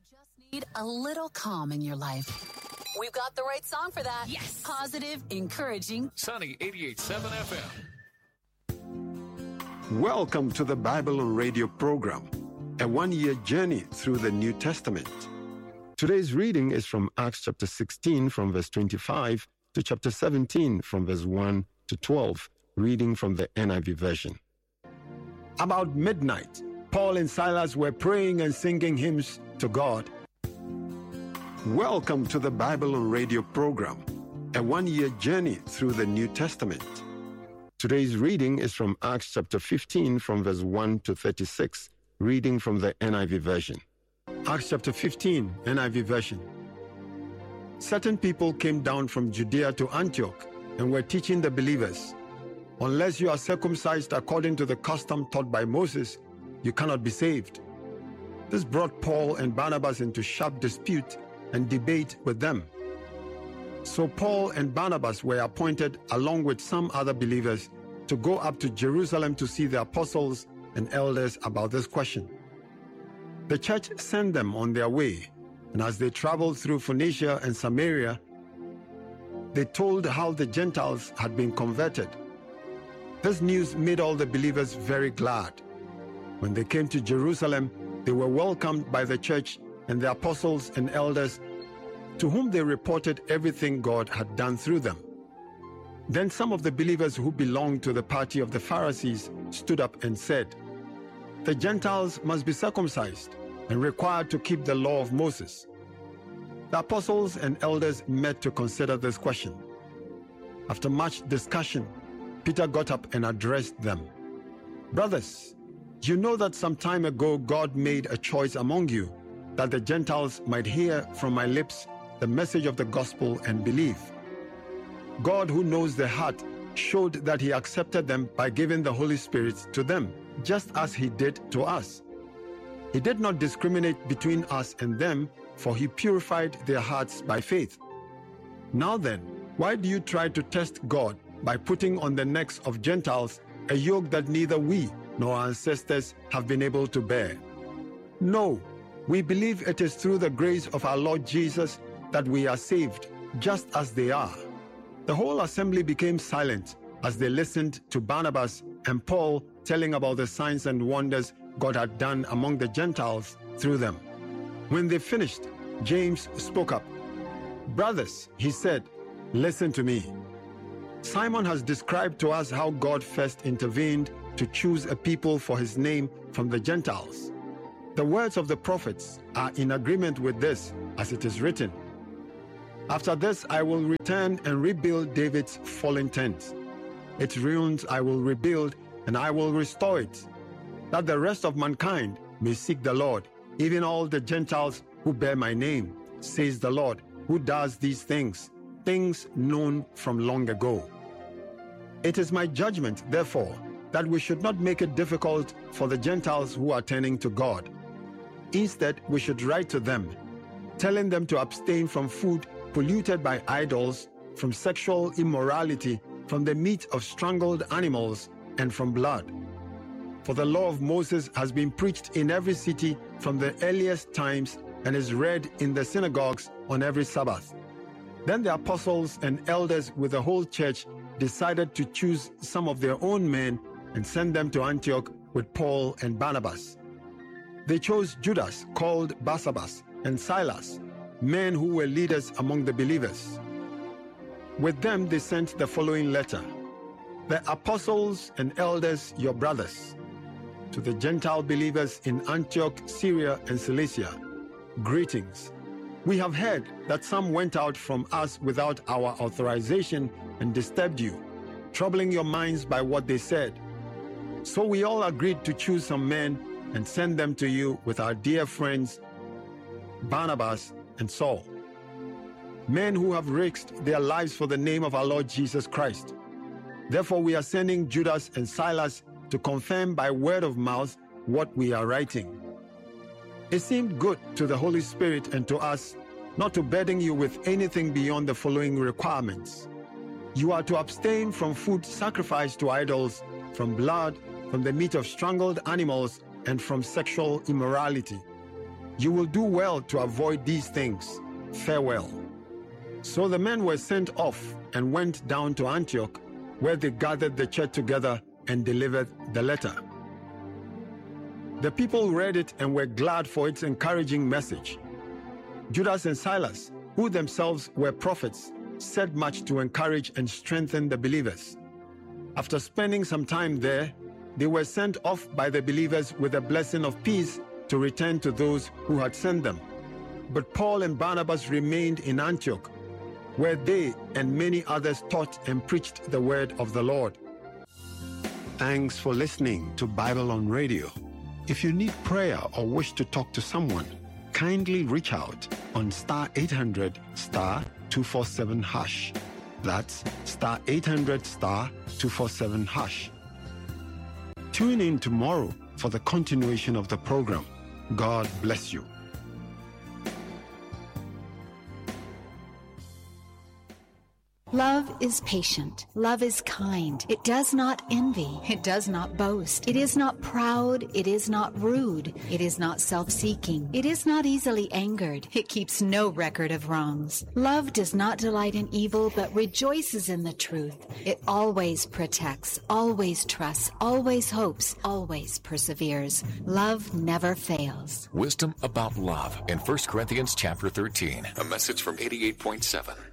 just need a little calm in your life. We've got the right song for that. Yes. Positive, encouraging. Sunny 88.7 FM. Welcome to the Bible on Radio program, a one-year journey through the New Testament. Today's reading is from Acts chapter 16 from verse 25 to chapter 17 from verse 1 to 12, reading from the NIV version. About midnight, Paul and Silas were praying and singing hymns to God. Welcome to the Bible on Radio program, a one-year journey through the New Testament. Today's reading is from Acts chapter 15 from verse 1 to 36, reading from the NIV version. Acts chapter 15, NIV version. Certain people came down from Judea to Antioch and were teaching the believers, "Unless you are circumcised according to the custom taught by Moses, you cannot be saved." This brought Paul and Barnabas into sharp dispute and debate with them. So Paul and Barnabas were appointed, along with some other believers, to go up to Jerusalem to see the apostles and elders about this question. The church sent them on their way, and as they traveled through Phoenicia and Samaria, they told how the Gentiles had been converted. This news made all the believers very glad. When they came to Jerusalem, they were welcomed by the church and the apostles and elders, to whom they reported everything God had done through them. Then some of the believers who belonged to the party of the Pharisees stood up and said, "The Gentiles must be circumcised and required to keep the law of Moses." The apostles and elders met to consider this question. After much discussion, Peter got up and addressed them. "Brothers, you know that some time ago God made a choice among you that the Gentiles might hear from my lips the message of the gospel and believe. God, who knows the heart, showed that he accepted them by giving the Holy Spirit to them, just as he did to us. He did not discriminate between us and them, for he purified their hearts by faith. Now then, why do you try to test God by putting on the necks of Gentiles a yoke that neither we nor our ancestors have been able to bear? No, we believe it is through the grace of our Lord Jesus that we are saved, just as they are." The whole assembly became silent as they listened to Barnabas and Paul telling about the signs and wonders God had done among the Gentiles through them. When they finished, James spoke up. "Brothers," he said, "listen to me. Simon has described to us how God first intervened to choose a people for his name from the Gentiles. The words of the prophets are in agreement with this, as it is written, 'After this I will return and rebuild David's fallen tent. Its ruins I will rebuild, and I will restore it, that the rest of mankind may seek the Lord, even all the Gentiles who bear my name, says the Lord, who does these things, things known from long ago.' It is my judgment, therefore, that we should not make it difficult for the Gentiles who are turning to God. Instead, we should write to them, telling them to abstain from food polluted by idols, from sexual immorality, from the meat of strangled animals, and from blood. For the law of Moses has been preached in every city from the earliest times and is read in the synagogues on every Sabbath." Then the apostles and elders with the whole church decided to choose some of their own men and send them to Antioch with Paul and Barnabas. They chose Judas, called Barsabas, and Silas, men who were leaders among the believers. With them they sent the following letter: "The apostles and elders, your brothers, to the Gentile believers in Antioch, Syria, and Cilicia, greetings. We have heard that some went out from us without our authorization and disturbed you, troubling your minds by what they said. So we all agreed to choose some men and send them to you with our dear friends Barnabas and Saul, men who have risked their lives for the name of our Lord Jesus Christ. Therefore we are sending Judas and Silas to confirm by word of mouth what we are writing. It seemed good to the Holy Spirit and to us not to burden you with anything beyond the following requirements. You are to abstain from food sacrificed to idols, from blood, from the meat of strangled animals, and from sexual immorality. You will do well to avoid these things. Farewell." So the men were sent off and went down to Antioch, where they gathered the church together and delivered the letter. The people read it and were glad for its encouraging message. Judas and Silas, who themselves were prophets, said much to encourage and strengthen the believers. After spending some time there, they were sent off by the believers with a blessing of peace to return to those who had sent them. But Paul and Barnabas remained in Antioch, where they and many others taught and preached the word of the Lord. Thanks for listening to Bible on Radio. If you need prayer or wish to talk to someone, kindly reach out on *800 *247#. That's *800 *247#. Tune in tomorrow for the continuation of the program. God bless you. Love is patient. Love is kind. It does not envy. It does not boast. It is not proud. It is not rude. It is not self-seeking. It is not easily angered. It keeps no record of wrongs. Love does not delight in evil, but rejoices in the truth. It always protects, always trusts, always hopes, always perseveres. Love never fails. Wisdom about love in 1 Corinthians chapter 13. A message from 88.7.